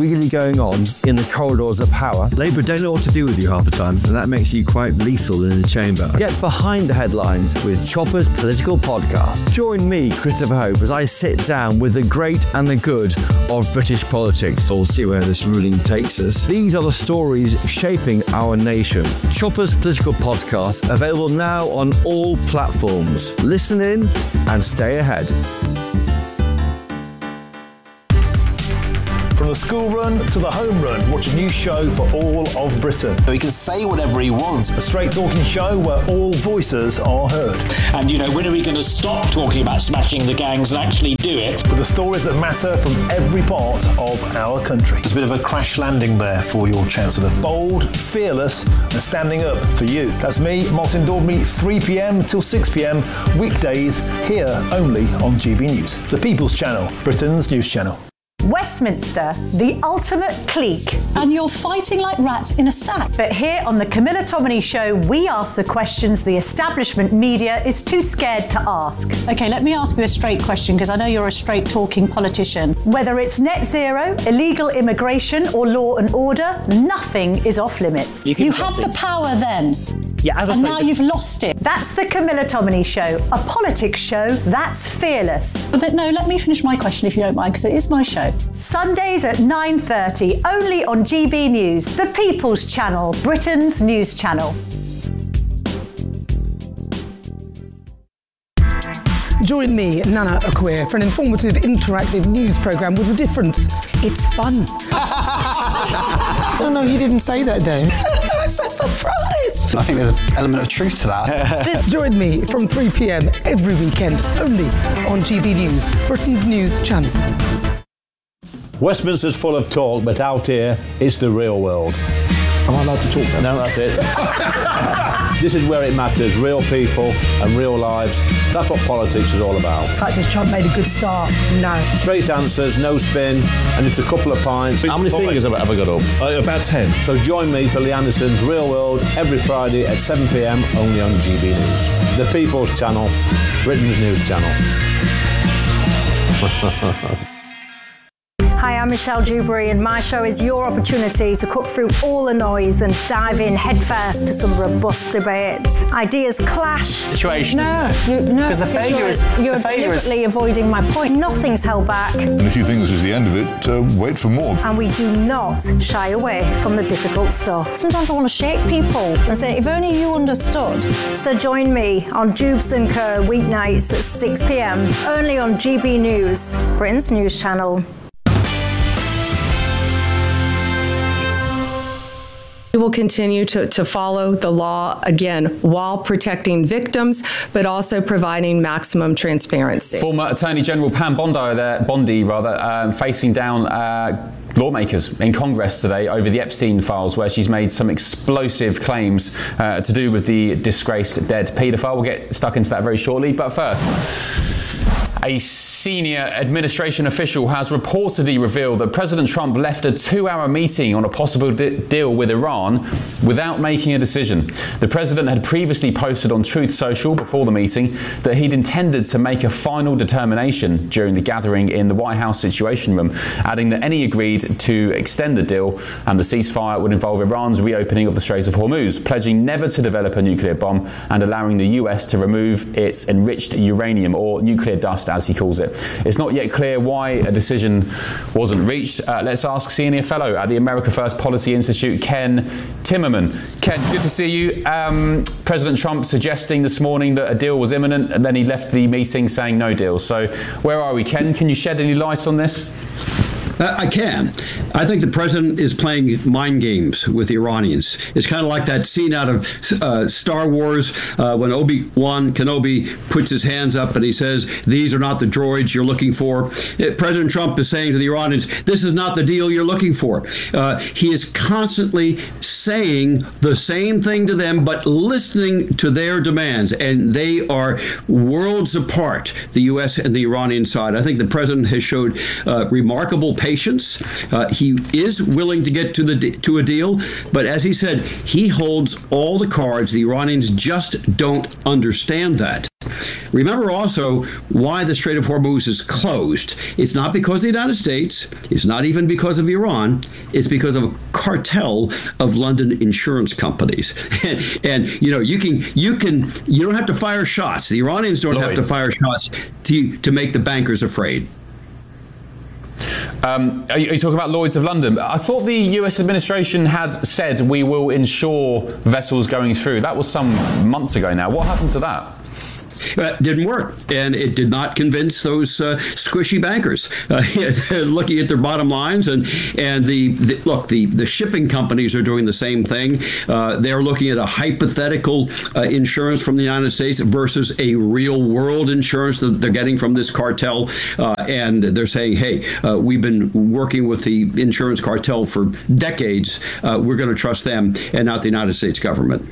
really going on in the corridors of power. Labour don't know what to do with you half the time, and that makes you quite lethal in the chamber. Get behind the headlines with Chopper's Political Podcast. Join me, Christopher Hope, as I sit down with the great and the good of British politics. We'll see where this ruling takes us. These are the stories shaping our nation. Chopper's Political Podcast, available now on all platforms. Listen in and stay ahead. From the school run to the home run, watch a new show for all of Britain. He can say whatever he wants. A straight talking show where all voices are heard. And, when are we going to stop talking about smashing the gangs and actually do it? With the stories that matter from every part of our country. There's a bit of a crash landing there for your Chancellor. Bold, fearless and standing up for you. That's me, Martin Daubney, 3pm till 6pm, weekdays, here only on GB News. The People's Channel, Britain's news channel. Westminster, the ultimate clique. And you're fighting like rats in a sack. But here on the Camilla Tominey Show, we ask the questions the establishment media is too scared to ask. OK, let me ask you a straight question, because I know you're a straight-talking politician. Whether it's net zero, illegal immigration or law and order, nothing is off limits. You had the power then. Yeah, as I and now you've lost it. That's the Camilla Tominey Show, a politics show that's fearless. But no, let me finish my question if you don't mind, because it is my show. Sundays at 9:30, only on GB News, the People's Channel, Britain's news channel. Join me, Nana Akua, for an informative, interactive news programme with a difference. It's fun. No, he didn't say that, Dave. I'm so surprised. I think there's an element of truth to that. Join me from 3pm every weekend, only on GB News, Britain's news channel. Westminster's full of talk, but out here, it's the real world. Am I allowed to talk then? No, that's it. This is where it matters, real people and real lives. That's what politics is all about. In fact, has Trump made a good start? No. Straight answers, no spin, and just a couple of pints. How many fingers have I got up? About 10. So join me for Lee Anderson's Real World every Friday at 7pm, only on GB News. The People's Channel, Britain's news channel. Hi, I'm Michelle Dewberry, and my show is your opportunity to cut through all the noise and dive in headfirst to some robust debates. Ideas clash. Situation, No, Because the failure is... You're deliberately avoiding my point. Nothing's held back. And if you think this is the end of it, wait for more. And we do not shy away from the difficult stuff. Sometimes I want to shake people and say, if only you understood. So join me on Jubes & Co. weeknights at 6pm, only on GB News, Britain's news channel. We will continue to follow the law, again, while protecting victims, but also providing maximum transparency. Former Attorney General Pam Bondi, facing down lawmakers in Congress today over the Epstein files, where she's made some explosive claims to do with the disgraced dead paedophile. We'll get stuck into that very shortly, but first, a senior administration official has reportedly revealed that President Trump left a 2-hour meeting on a possible deal with Iran without making a decision. The president had previously posted on Truth Social before the meeting that he'd intended to make a final determination during the gathering in the White House Situation Room, adding that any agreed to extend the deal and the ceasefire would involve Iran's reopening of the Strait of Hormuz, pledging never to develop a nuclear bomb and allowing the US to remove its enriched uranium, or nuclear dust as he calls it. It's not yet clear why a decision wasn't reached. Let's ask Senior Fellow at the America First Policy Institute, Ken Timmerman. Ken, good to see you. President Trump suggesting this morning that a deal was imminent, and then he left the meeting saying no deal. So where are we, Ken? Can you shed any light on this? I can. I think the president is playing mind games with the Iranians. It's kind of like that scene out of Star Wars when Obi-Wan Kenobi puts his hands up and he says, "These are not the droids you're looking for." President Trump is saying to the Iranians, "This is not the deal you're looking for." He is constantly saying the same thing to them, but listening to their demands, and they are worlds apart, the U.S. and the Iranian side. I think the president has showed remarkable patience. He is willing to get to a deal, but as he said, he holds all the cards. The Iranians just don't understand that. Remember also why the Strait of Hormuz is closed. It's not because of the United States. It's not even because of Iran. It's because of a cartel of London insurance companies. And you don't have to fire shots. The Iranians don't have to fire shots to make the bankers afraid. Are you talking about Lloyd's of London? I thought the US administration had said we will insure vessels going through. That was some months ago now. What happened to that? Didn't work, and it did not convince those squishy bankers. They're looking at their bottom lines, and the shipping companies are doing the same thing. They're looking at a hypothetical insurance from the United States versus a real world insurance that they're getting from this cartel, and they're saying, hey, we've been working with the insurance cartel for decades. We're going to trust them and not the United States government.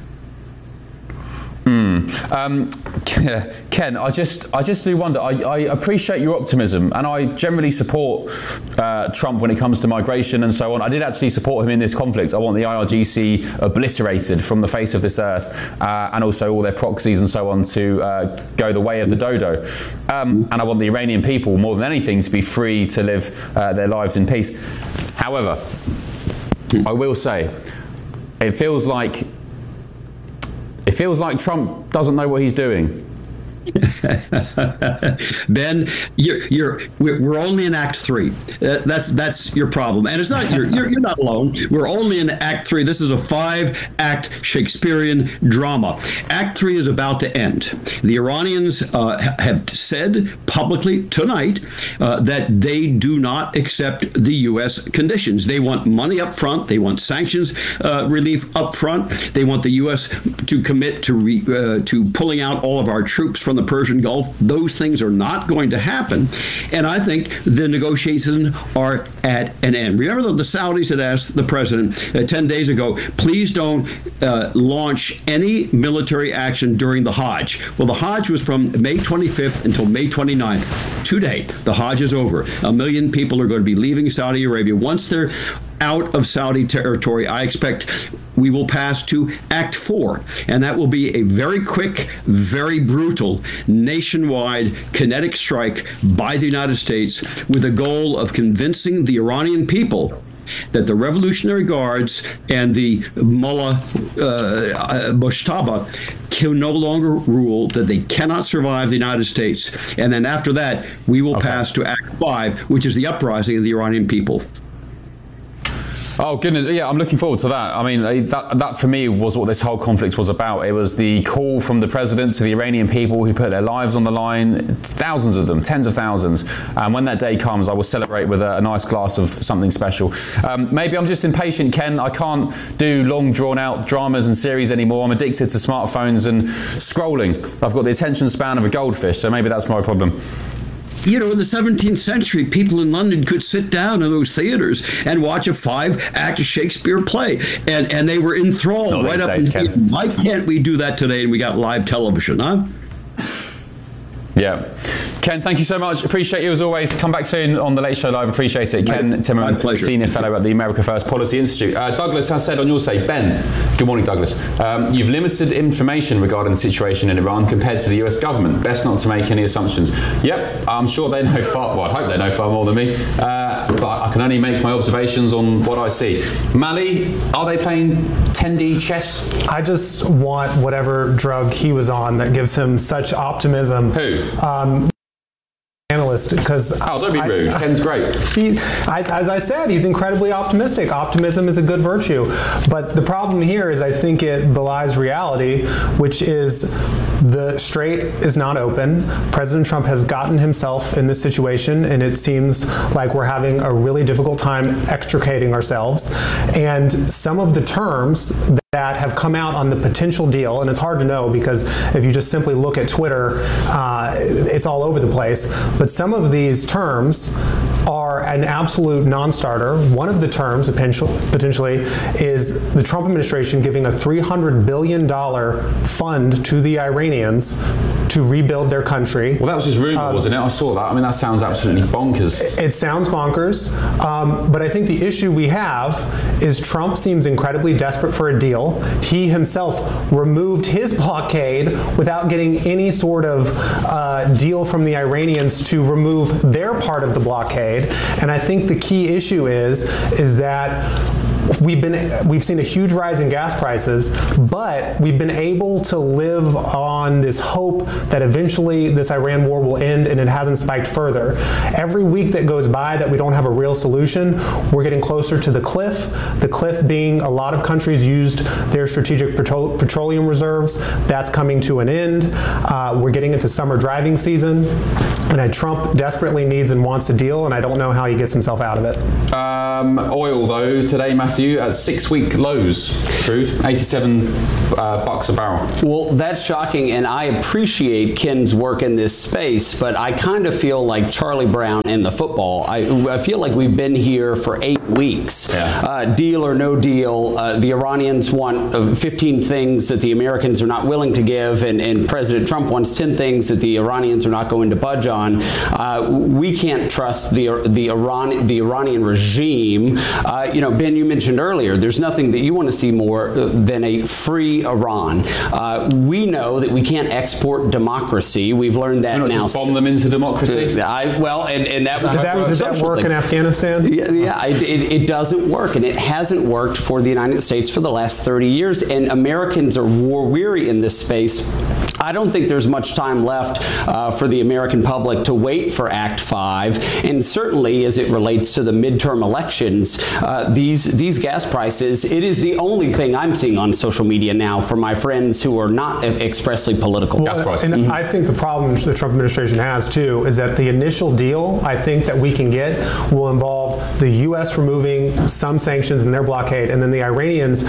Ken, I just do wonder. I appreciate your optimism, and I generally support Trump when it comes to migration and so on. I did actually support him in this conflict. I want the IRGC obliterated from the face of this earth, and also all their proxies and so on to go the way of the dodo. And I want the Iranian people, more than anything, to be free to live their lives in peace. However, I will say, it feels like Trump doesn't know what he's doing. Ben, we're only in Act 3. That's your problem, and it's not you're not alone. We're only in Act 3. This is a 5-act Shakespearean drama. Act 3 is about to end. The Iranians have said publicly tonight that they do not accept the U.S. conditions. They want money up front. They want sanctions relief up front. They want the U.S. to commit to pulling out all of our troops from the Persian Gulf. Those things are not going to happen. And I think the negotiations are at an end. Remember that the Saudis had asked the president 10 days ago, please don't launch any military action during the Hajj. Well, the Hajj was from May 25th until May 29th. Today, the Hajj is over. 1 million people are going to be leaving Saudi Arabia. Once they're out of Saudi territory, I expect we will pass to Act 4, and that will be a very quick, very brutal, nationwide kinetic strike by the United States with the goal of convincing the Iranian people that the Revolutionary Guards and the Mullah Moshtaba can no longer rule, that they cannot survive the United States. And then after that, we will pass to Act 5, which is the uprising of the Iranian people. Oh, goodness. Yeah, I'm looking forward to that. I mean, that for me was what this whole conflict was about. It was the call from the president to the Iranian people who put their lives on the line, thousands of them, tens of thousands. And when that day comes, I will celebrate with a nice glass of something special. Maybe I'm just impatient, Ken. I can't do long, drawn-out dramas and series anymore. I'm addicted to smartphones and scrolling. I've got the attention span of a goldfish, so maybe that's my problem. You know, in the 17th century, people in London could sit down in those theaters and watch a 5-act Shakespeare play, and they were enthralled right up until. Why can't we do that today? And we got live television, huh? Yeah. Ken, thank you so much. Appreciate you as always. Come back soon on the Late Show Live. Appreciate it. Ken Timmerman, Senior Fellow at the America First Policy Institute. Douglas has said on your say, Ben, good morning, Douglas. You've limited information regarding the situation in Iran compared to the US government. Best not to make any assumptions. Yep, I'm sure they know far, well, I hope they know far more than me, but I can only make my observations on what I see. Mali, are they playing 10D chess? I just want whatever drug he was on that gives him such optimism. Who? Analyst, because don't be rude. Ken's great. As I said, he's incredibly optimistic. Optimism is a good virtue, but the problem here is I think it belies reality, which is the strait is not open. President Trump has gotten himself in this situation, and it seems like we're having a really difficult time extricating ourselves. And some of the terms that have come out on the potential deal, and it's hard to know because if you just simply look at Twitter, it's all over the place, but some of these terms are an absolute non-starter. One of the terms potentially is the Trump administration giving a $300 billion fund to the Iranians to rebuild their country. Well, that was his rumor, wasn't it? I saw that. I mean, that sounds absolutely bonkers. It sounds bonkers, but I think the issue we have is Trump seems incredibly desperate for a deal. deal. He himself removed his blockade without getting any sort of deal from the Iranians to remove their part of the blockade. And I think the key issue is that we've seen a huge rise in gas prices, but we've been able to live on this hope that eventually this Iran war will end, and it hasn't spiked further. Every week that goes by that we don't have a real solution, we're getting closer to the cliff. The cliff being a lot of countries used their strategic petroleum reserves. That's coming to an end. We're getting into summer driving season, and Trump desperately needs and wants a deal, and I don't know how he gets himself out of it. Oil, though, today, Matthew, at 6-week lows. Crude, $87 a barrel. Well, that's shocking, and I appreciate Ken's work in this space, but I kind of feel like Charlie Brown in the football. I feel like we've been here for 8 weeks. Yeah. Deal or no deal. The Iranians want 15 things that the Americans are not willing to give, and President Trump wants 10 things that the Iranians are not going to budge on. We can't trust the Iranian regime. Ben, you mentioned earlier, there's nothing that you want to see more than a free Iran. We know that we can't export democracy. We've learned that now. Just bomb them into democracy? And that was did that work in Afghanistan? Yeah, it doesn't work, and it hasn't worked for the United States for the last 30 years, and Americans are war weary in this space. I don't think there's much time left for the American public to wait for Act 5, and certainly as it relates to the midterm elections, these gas prices, it is the only thing I'm seeing on social media now from my friends who are not expressly political. Gas prices. And I think the problem the Trump administration has, too, is that the initial deal, I think, that we can get will involve the U.S. removing some sanctions in their blockade, and then the Iranians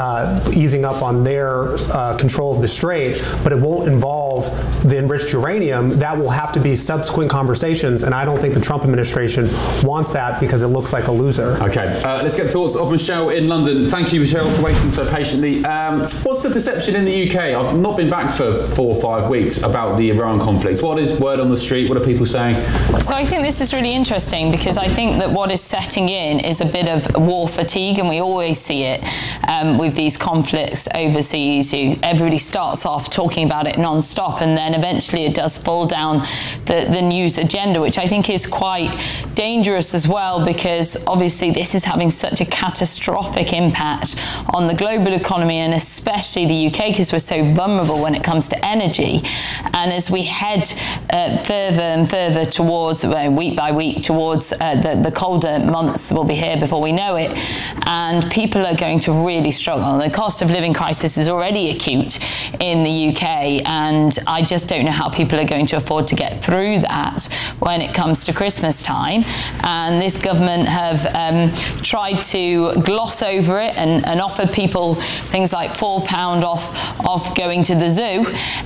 easing up on their control of the Strait, but it won't involve the enriched uranium. That will have to be subsequent conversations, and I don't think the Trump administration wants that because it looks like a loser. Okay, let's get thoughts of Michelle in London. Thank you, Michelle, for waiting so patiently. What's the perception in the UK? I've not been back for 4 or 5 weeks about the Iran conflict. What is word on the street? What are people saying? So I think this is really interesting because I think that what is setting in is a bit of war fatigue, and we always see it with these conflicts overseas. Everybody starts off talking about it non-stop, and then eventually it does fall down the news agenda, which I think is quite dangerous as well, because obviously this is having such a catastrophic impact on the global economy, and especially the UK, because we're so vulnerable when it comes to energy. And as we head further and further towards, week by week, towards the colder months will be here before we know it, and people are going to really struggle. The cost of living crisis is already acute in the UK, and I just don't know how people are going to afford to get through that when it comes to Christmas time. And this government have tried to gloss over it and offered people things like £4 off going to the zoo,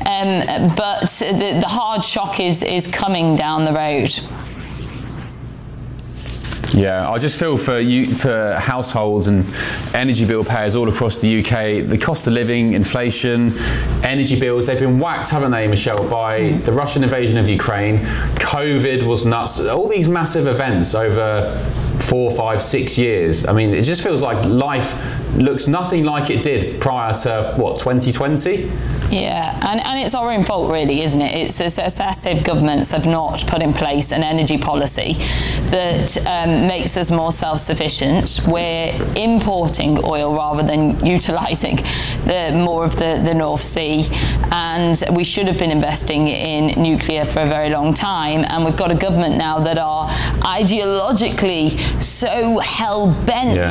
but the hard shock is coming down the road. Yeah, I just feel for households and energy bill payers all across the UK, the cost of living, inflation, energy bills, they've been whacked, haven't they, Michelle, by the Russian invasion of Ukraine. COVID was nuts. All these massive events over 4, 5, 6 years. I mean, it just feels like life looks nothing like it did prior to, 2020? Yeah, and it's our own fault, really, isn't it? It's successive governments have not put in place an energy policy that makes us more self-sufficient. We're importing oil rather than utilising more of the North Sea, and we should have been investing in nuclear for a very long time. And we've got a government now that are ideologically so hell-bent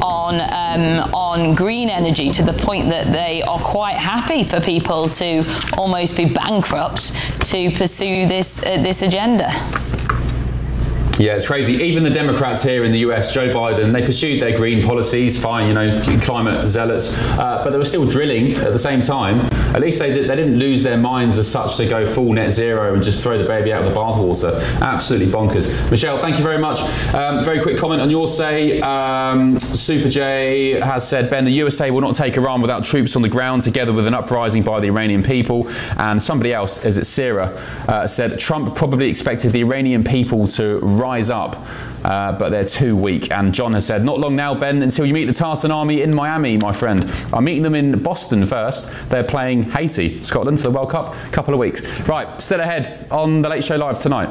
on green energy, to the point that they are quite happy for people to almost be bankrupt to pursue this agenda. Yeah, it's crazy. Even the Democrats here in the US, Joe Biden, they pursued their green policies, fine, climate zealots, but they were still drilling at the same time. At least they didn't lose their minds as such to go full net zero and just throw the baby out of the bathwater. Absolutely bonkers. Michelle, thank you very much. Very quick comment on your say. Super J has said, Ben, the USA will not take Iran without troops on the ground, together with an uprising by the Iranian people. And somebody else, is it Sarah, said Trump probably expected the Iranian people to rise rise up, but they're too weak. And John has said, not long now, Ben, until you meet the Tartan Army in Miami, my friend. I'm meeting them in Boston first. They're playing Haiti, Scotland, for the World Cup. Couple of weeks. Right, still ahead on The Late Show Live tonight.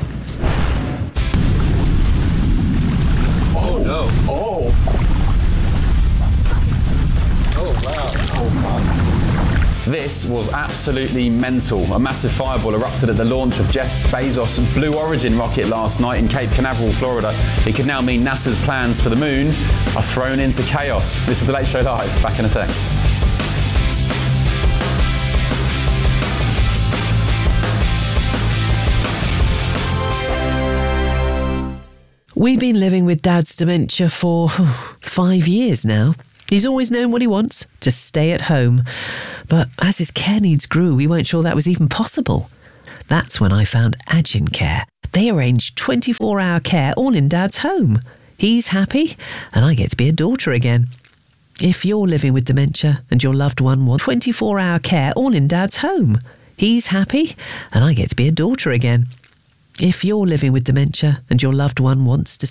Oh, no. Oh. Oh, wow. Oh, God. This was absolutely mental. A massive fireball erupted at the launch of Jeff Bezos' Blue Origin rocket last night in Cape Canaveral, Florida. It could now mean NASA's plans for the moon are thrown into chaos. This is The Late Show Live. Back in a sec. We've been living with Dad's dementia for 5 years now. He's always known what he wants, to stay at home. But as his care needs grew, we weren't sure that was even possible. That's when I found Agin Care. They arrange 24-hour care all in Dad's home. He's happy, and I get to be a daughter again. If you're living with dementia and your loved one wants 24-hour care all in Dad's home, he's happy, and I get to be a daughter again. If you're living with dementia and your loved one wants to